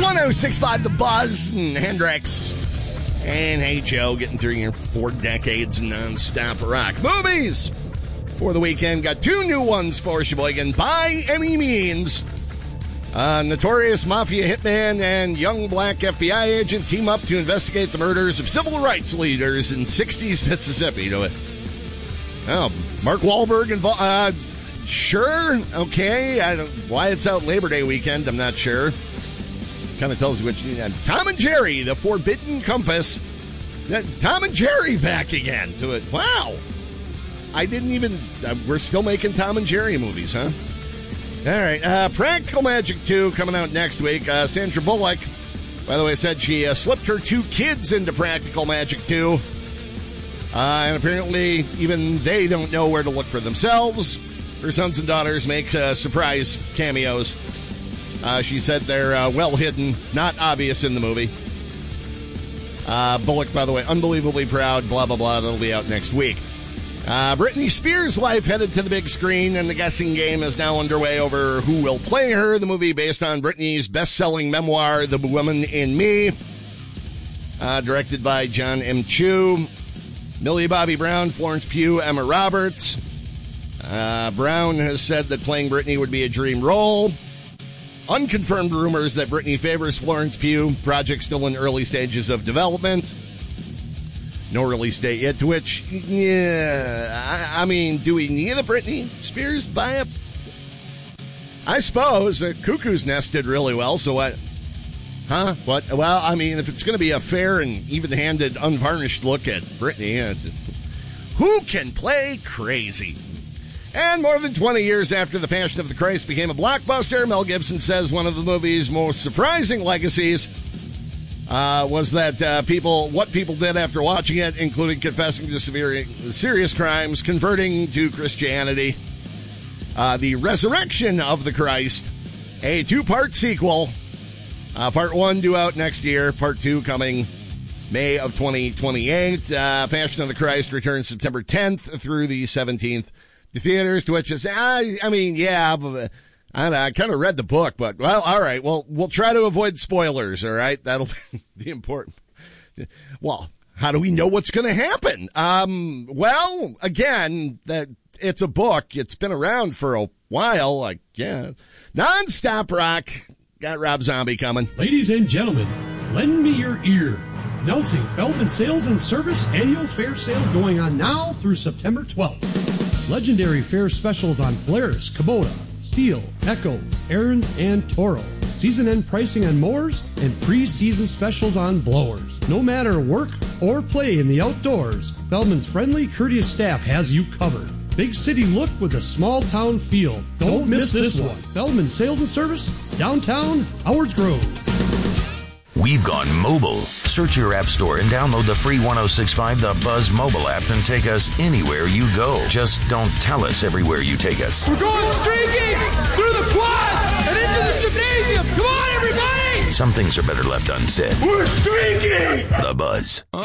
1065 The Buzz and Hendrix. And Hey Joe, getting through your 4 decades non-stop rock. Movies for the weekend. Got 2 new ones for Sheboygan. By Any Means. Notorious mafia hitman and young black FBI agent team up to investigate the murders of civil rights leaders in 60s Mississippi. Oh, Mark Wahlberg involved. Sure, okay. Why it's out Labor Day weekend, I'm not sure. Kind of tells you what you need. Tom and Jerry, The Forbidden Compass. Tom and Jerry back again to it. Wow. I didn't even... we're still making Tom and Jerry movies, huh? All right. Practical Magic 2 coming out next week. Sandra Bullock, by the way, said she slipped her 2 kids into Practical Magic 2. And apparently even they don't know where to look for themselves. Her sons and daughters make surprise cameos. She said they're well hidden, not obvious in the movie. Bullock, by the way, unbelievably proud, blah, blah, blah. That'll be out next week. Britney Spears' life headed to the big screen, and the guessing game is now underway over who will play her. The movie based on Britney's best-selling memoir, The Woman in Me, directed by John M. Chu. Millie Bobby Brown, Florence Pugh, Emma Roberts. Brown has said that playing Britney would be a dream role. Unconfirmed rumors that Britney favors Florence Pugh. Project still in early stages of development. No release date yet, to which, yeah, I mean, do we need a Britney Spears buy-up? I suppose. Cuckoo's Nest did really well, so what? Huh? What? Well, I mean, if it's going to be a fair and even-handed, unvarnished look at Britney, who can play crazy? And more than 20 years after The Passion of the Christ became a blockbuster, Mel Gibson says one of the movie's most surprising legacies was that what people did after watching it, including confessing to serious crimes, converting to Christianity. The Resurrection of the Christ, a 2-part sequel. Part 1 due out next year. Part 2 coming May of 2028. Passion of the Christ returns September 10th through the 17th. The theaters, to which is, I mean, yeah, I kind of read the book, but, well, all right, well, we'll try to avoid spoilers, all right? That'll be important. Well, how do we know what's going to happen? Well, again, that it's a book. It's been around for a while, like, yeah. Non-stop rock. Got Rob Zombie coming. Ladies and gentlemen, lend me your ear. Announcing Feldman Sales and Service Annual Fair Sale going on now through September 12th. Legendary fair specials on Polaris, Kubota, Steel, Echo, Aaron's, and Toro. Season-end pricing on mowers and pre-season specials on blowers. No matter work or play in the outdoors, Feldman's friendly, courteous staff has you covered. Big city look with a small town feel. Don't miss this one. Feldman Sales and Service, downtown Howards Grove. We've gone mobile. Search your app store and download the free 1065 The Buzz mobile app and take us anywhere you go. Just don't tell us everywhere you take us. We're going streaking through the quad and into the gymnasium. Come on, everybody! Some things are better left unsaid. We're streaking! The Buzz.